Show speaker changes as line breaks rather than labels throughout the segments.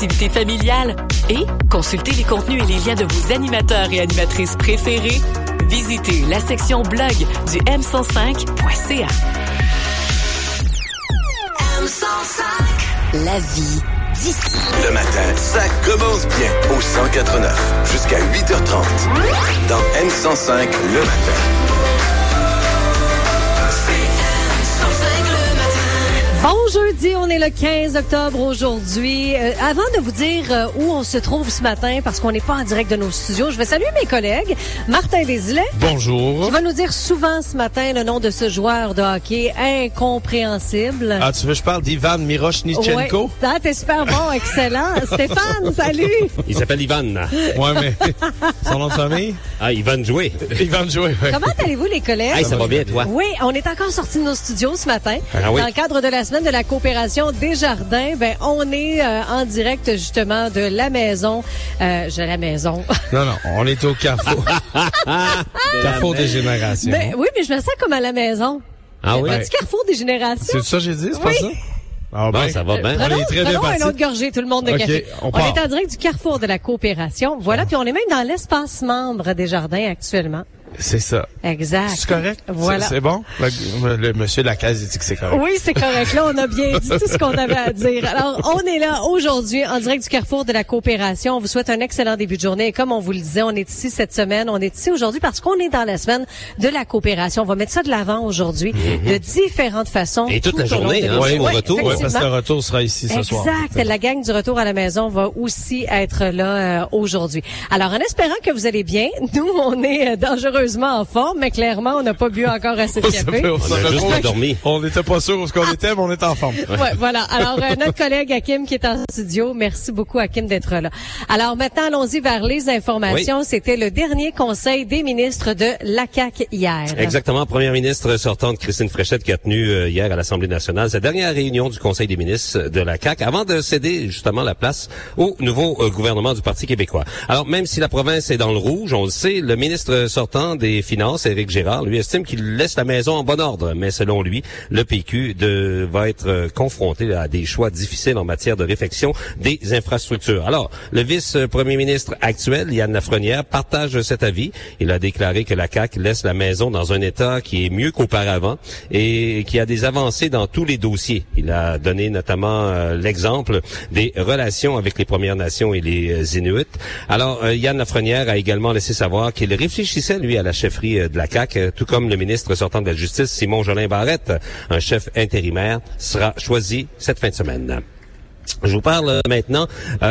activités familiales et consultez les contenus et les liens de vos animateurs et animatrices préférés. Visitez la section blog du m105.ca. M105. La vie d'ici.
Le matin, ça commence bien au 104.9 jusqu'à 8h30 dans M105 le matin.
Bon jeudi, on est le 15 octobre aujourd'hui. Avant de vous dire où on se trouve ce matin, parce qu'on n'est pas en direct de nos studios, je vais saluer mes collègues. Martin Desilets.
Bonjour.
Qui va nous dire souvent ce matin le nom de ce joueur de hockey incompréhensible.
Ah, tu veux que je parle d'Ivan Miroshnichenko?
Ouais. Ah, t'es super bon, excellent. Stéphane, salut.
Il s'appelle Ivan.
Ouais, mais son nom de famille?
Ah, Ivan Joué.
Ivan Joué, oui.
Comment allez-vous, les collègues?
Hey, ça va bien, toi?
Oui, on est encore sortis de nos studios ce matin.
Ah, oui.
Dans le cadre de la semaine de la coopération Desjardins, ben on est en direct justement de la maison.
Non, on est au Carrefour. Carrefour des générations.
Ben, oui, mais je me sens comme à la maison.
Ah oui?
Petit Carrefour des générations.
C'est ça que j'ai dit, c'est pas
Oui.
ça? Ah,
Bon, ça va bien.
On est très bien parti.
une autre gorgée, tout le monde de
OK,
café.
on
On
part.
est en direct du Carrefour de la coopération. Voilà, puis on est même dans l'espace membre Desjardins actuellement.
C'est ça.
Exact.
C'est correct?
Voilà.
C'est bon? Le monsieur de la case, il dit que c'est correct.
Oui, c'est correct. Là, on a bien dit tout ce qu'on avait à dire. Alors, on est là aujourd'hui en direct du Carrefour de la coopération. On vous souhaite un excellent début de journée. Et comme on vous le disait, on est ici cette semaine. On est ici aujourd'hui parce qu'on est dans la semaine de la coopération. On va mettre ça de l'avant aujourd'hui de différentes façons.
Et toute la
tout au long
journée,
de
hein,
l'émission.
au retour.
Oui, parce que
effectivement.
le retour sera ici ce soir.
Exact. La gang du retour à la maison va aussi être là aujourd'hui. Alors, en espérant que vous allez bien, nous, on est dangereusement en forme, mais clairement, on n'a pas bu encore assez de café.
On a juste pas dormi.
On n'était pas sûr où ce qu'on était, mais on est en forme.
Ouais, voilà. Alors, notre collègue Hakim qui est en studio. Merci beaucoup, Hakim, d'être là. Alors, maintenant, allons-y vers les informations.
Oui.
C'était le dernier conseil des ministres de la CAQ hier.
Exactement. Première ministre sortante Christine Fréchette qui a tenu hier à l'Assemblée nationale sa dernière réunion du Conseil des ministres de la CAQ avant de céder justement la place au nouveau gouvernement du Parti québécois. Alors, même si la province est dans le rouge, on le sait, le ministre sortant des Finances, Éric Girard, lui estime qu'il laisse la maison en bon ordre. Mais selon lui, le PQ va être confronté à des choix difficiles en matière de réfection des infrastructures. Alors, le vice-premier ministre actuel, Yann Lafrenière, partage cet avis. Il a déclaré que la CAQ laisse la maison dans un état qui est mieux qu'auparavant et qui a des avancées dans tous les dossiers. Il a donné notamment l'exemple des relations avec les Premières Nations et les Inuits. Alors, Yann Lafrenière a également laissé savoir qu'il réfléchissait, lui, à la chefferie de la CAQ, tout comme le ministre sortant de la Justice, Simon Jolin Barrette, un chef intérimaire, sera choisi cette fin de semaine. Je vous parle maintenant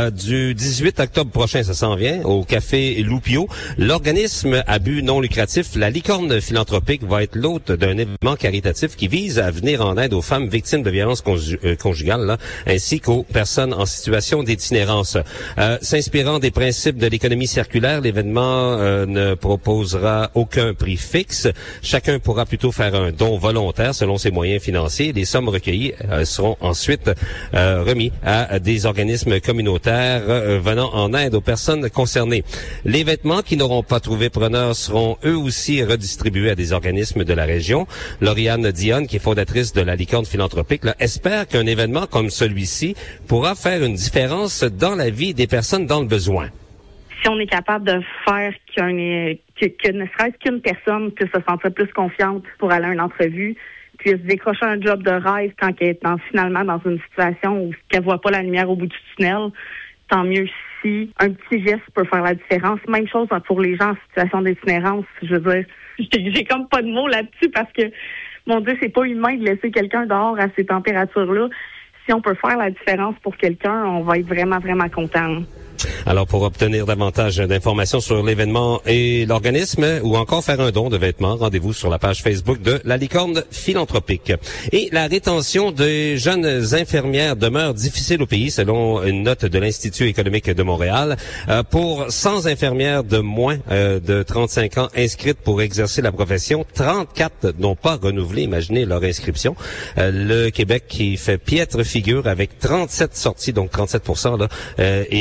du 18 octobre prochain, ça s'en vient, au Café Loupio. L'organisme à but non lucratif, la Licorne Philanthropique, va être l'hôte d'un événement caritatif qui vise à venir en aide aux femmes victimes de violences conjugales, là, ainsi qu'aux personnes en situation d'itinérance. S'inspirant des principes de l'économie circulaire, l'événement ne proposera aucun prix fixe. Chacun pourra plutôt faire un don volontaire selon ses moyens financiers. Les sommes recueillies seront ensuite remis à des organismes communautaires venant en aide aux personnes concernées. Les vêtements qui n'auront pas trouvé preneur seront eux aussi redistribués à des organismes de la région. Lauriane Dionne, qui est fondatrice de la Licorne Philanthropique, là, espère qu'un événement comme celui-ci pourra faire une différence dans la vie des personnes dans le besoin.
Si on est capable de faire que ne serait-ce qu'une personne puisse se sentir plus confiante pour aller à une entrevue, puisse décrocher un job de rêve quand elle est finalement dans une situation où qu'elle voit pas la lumière au bout du tunnel, tant mieux si un petit geste peut faire la différence. Même chose pour les gens en situation d'itinérance. Je veux dire, j'ai comme pas de mots là-dessus parce que, mon Dieu, c'est pas humain de laisser quelqu'un dehors à ces températures-là. Si on peut faire la différence pour quelqu'un, on va être vraiment, vraiment content.
Alors, pour obtenir davantage d'informations sur l'événement et l'organisme, ou encore faire un don de vêtements, rendez-vous sur la page Facebook de la Licorne Philanthropique. Et la rétention des jeunes infirmières demeure difficile au pays, selon une note de l'Institut économique de Montréal. Pour 100 infirmières de moins de 35 ans inscrites pour exercer la profession, 34 n'ont pas renouvelé, imaginez leur inscription. Le Québec qui fait piètre figure avec 37 sorties, donc 37% là, est le plus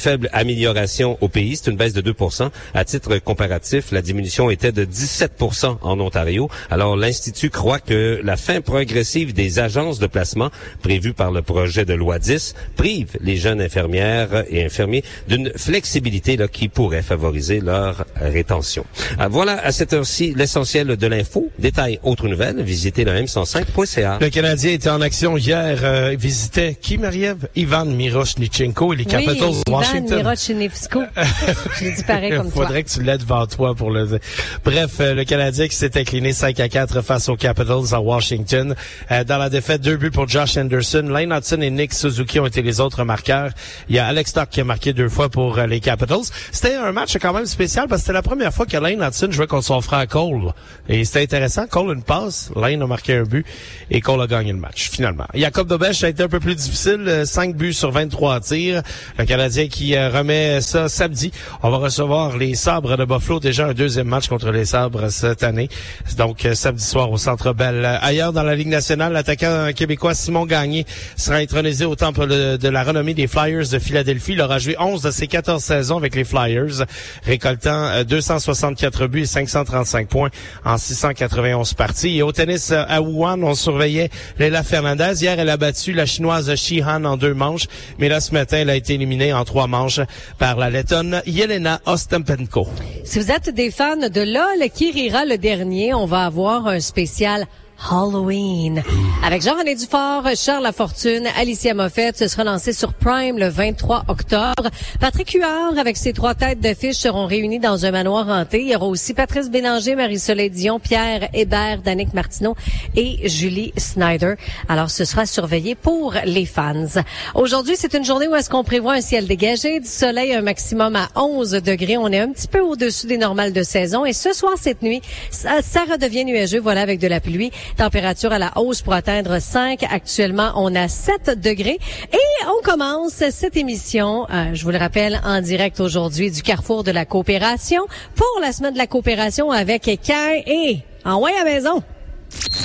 faible amélioration au pays, c'est une baisse de 2%. À titre comparatif, la diminution était de 17% en Ontario. Alors, l'Institut croit que la fin progressive des agences de placement prévue par le projet de loi 10 prive les jeunes infirmières et infirmiers d'une flexibilité là, qui pourrait favoriser leur rétention. Voilà, à cette heure-ci, l'essentiel de l'info. Détails, autres nouvelles, visitez le m105.ca.
Le Canadien était en action hier, visitait qui, Marie-Ève? Ivan Miroshnichenko et les Capitals de Washington.
Ivan Miroshnichenko. Je l'ai dit pareil comme toi.
Faudrait que tu l'aies devant toi pour le dire. Bref, le Canadien qui s'est incliné 5-4 face aux Capitals à Washington. Dans la défaite, 2 buts pour Josh Anderson. Lane Hudson et Nick Suzuki ont été les autres marqueurs. Il y a Alex Stock qui a marqué 2 fois pour les Capitals. C'était un match quand même spécial parce que c'était la première fois que Lane Hudson jouait contre son frère Cole. Et c'était intéressant. Cole une passe, Lane a marqué un but et Cole a gagné le match, finalement. Jacob Dobes, ça a été un peu plus difficile. 5 buts sur 23 tirs. Le Canadien qui remet ça samedi. On va recevoir les Sabres de Buffalo. Déjà un deuxième match contre les Sabres cette année. Donc, samedi soir au Centre Bell. Ailleurs dans la Ligue nationale, l'attaquant québécois Simon Gagné sera intronisé au temple de la renommée des Flyers de Philadelphie. Il aura joué 11 de ses 14 saisons avec les Flyers, récoltant 264 buts et 535 points en 691 parties. Et au tennis à Wuhan, on surveillait Leila Fernandez. Hier, elle a battu la Chinoise Shi Han en 2 manches, mais là, ce matin, elle a été éliminée en 3 manches par la Lettonne Jelena Ostapenko.
Si vous êtes des fans de LOL, qui rira le dernier, on va avoir un spécial Halloween. Avec Jean-René Dufort, Charles Lafortune, Alicia Moffett, ce sera lancé sur Prime le 23 octobre. Patrick Huard, avec ses 3 têtes d'affiche, seront réunis dans un manoir hanté. Il y aura aussi Patrice Bélanger, Marie-Soleil Dion, Pierre Hébert, Danick Martineau et Julie Snyder. Alors, ce sera surveillé pour les fans. Aujourd'hui, c'est une journée où est-ce qu'on prévoit un ciel dégagé, du soleil, un maximum à 11 degrés. On est un petit peu au-dessus des normales de saison. Et ce soir, cette nuit, ça redevient nuageux, voilà, avec de la pluie. Température à la hausse pour atteindre 5. Actuellement, on a 7 degrés. Et on commence cette émission, je vous le rappelle, en direct aujourd'hui du Carrefour de la Coopération pour la semaine de la coopération avec Kai et en à la maison.